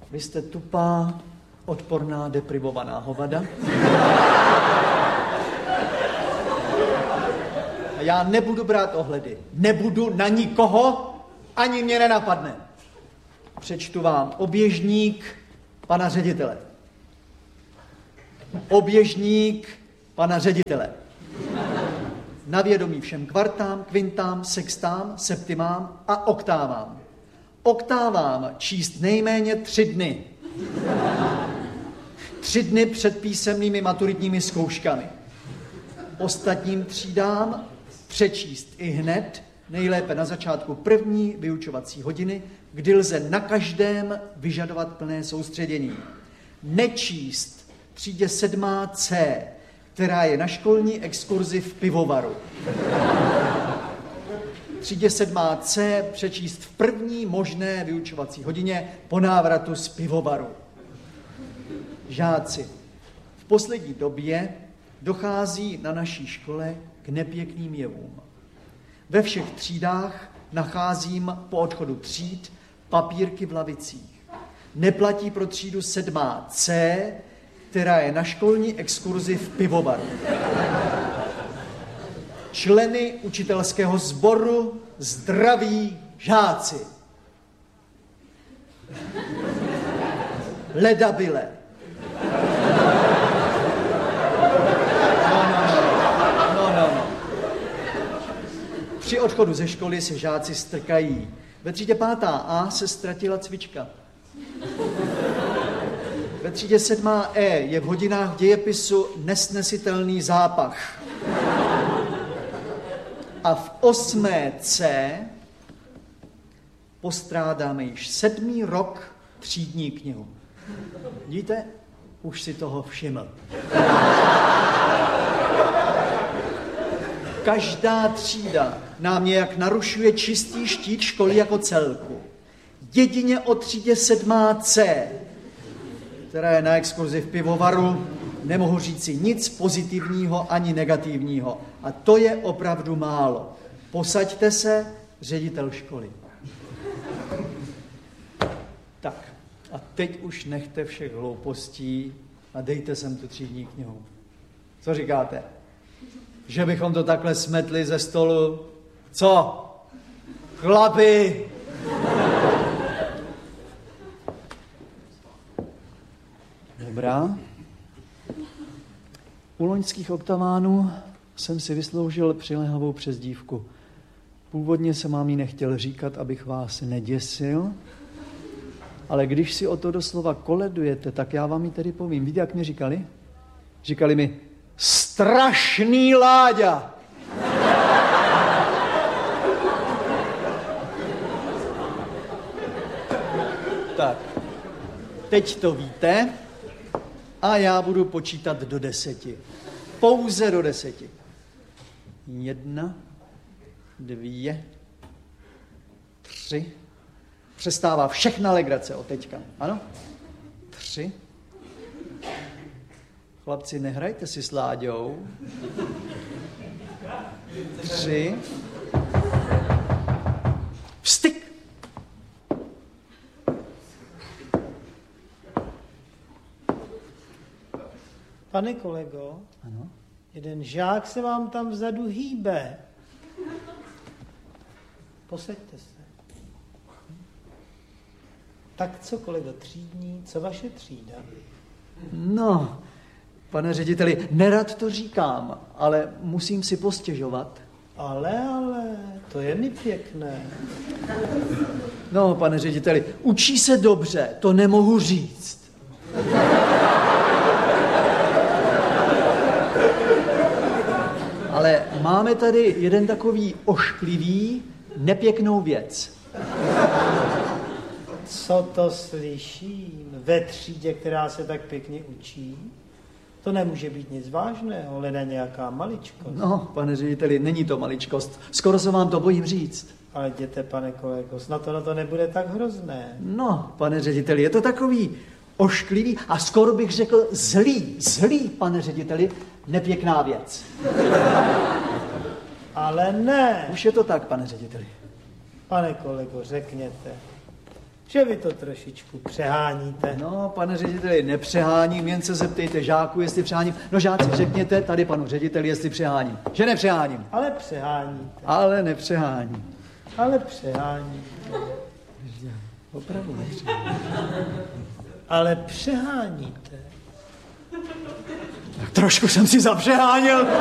Vy jste tupá, odporná, deprivovaná hovada. A já nebudu brát ohledy. Nebudu na nikoho, ani mě nenapadne. Přečtu vám oběžník pana ředitele. Oběžník pana ředitele. Na vědomí všem kvartám, kvintám, sextám, septimám a oktávám. Oktávám číst nejméně 3 dny. 3 dny před písemnými maturitními zkouškami. Ostatním třídám přečíst i hned, nejlépe na začátku první vyučovací hodiny, kdy lze na každém vyžadovat plné soustředění. Nečíst třídě 7C, která je na školní exkurzi v pivovaru. Třídě 7C přečíst v první možné vyučovací hodině po návratu z pivovaru. Žáci, v poslední době dochází na naší škole k nepěkným jevům. Ve všech třídách nacházím po odchodu tříd papírky v lavicích. Neplatí pro třídu 7C, která je na školní exkurzi v pivovaru. Členy učitelského sboru zdraví žáci. Ledabyle. No. Při odchodu ze školy se žáci strkají. Ve třídě 5A se ztratila cvička. Ve třídě 7E je v hodinách dějepisu nesnesitelný zápach. A v 8C postrádáme již 7. rok třídní knihu. Vidíte? Už si toho všiml. Každá třída nám nějak narušuje čistý štít školy jako celku. Jedině o třídě 7C, která je na exkurzi v pivovaru, nemohu říci nic pozitivního ani negativního. A to je opravdu málo. Posaďte se, ředitel školy. Tak, a teď už nechte všech hloupostí a dejte sem tu třídní knihu. Co říkáte? Že bychom to takhle smetli ze stolu? Co? Chlapi! Dobrá. U loňských oktavánů jsem si vysloužil přiléhavou přezdívku. Původně jsem vám ji nechtěl říkat, abych vás neděsil, ale když si o to doslova koledujete, tak já vám ji tedy povím. Víte, jak mi říkali? Říkali mi, strašný Láďa! Tak, teď to víte a já budu počítat do 10. Pouze do 10. 1, 2, 3. Přestává všechna legrace od teďka. Ano? 3. Chlapci, nehrajte si s Láďou. 3. Vstyk! Pane kolego, ano? jeden žák se vám tam vzadu hýbe. Posaďte se. Tak co, kolego třídní, co vaše třída? No, pane řediteli, nerad to říkám, ale musím si postěžovat. Ale, to je mi pěkné. No, pane řediteli, učí se dobře, to nemohu říct. Ale máme tady jeden takový ošklivý, nepěknou věc. Co to slyším? Ve třídě, která se tak pěkně učí? To nemůže být nic vážného, leda nějaká maličkost. No, pane řediteli, není to maličkost. Skoro se vám to bojím říct. Ale jděte, pane kolego, snad to nebude tak hrozné. No, pane řediteli, je to takový ošklivý a skoro bych řekl zlý, pane řediteli, nepěkná věc. Ale ne. Už je to tak, pane řediteli. Pane kolego, řekněte. že vy to trošičku přeháníte. No, pane řediteli, nepřeháním, jen se zeptejte žáků, jestli přeháním. No žáci, řekněte tady panu řediteli, jestli přeháním. Že nepřeháním. Ale přeháníte. Ale nepřeháním. Ale přeháníte. Opravdu nepřeháním. Ale přeháníte. Tak trošku jsem si zapřeháněl.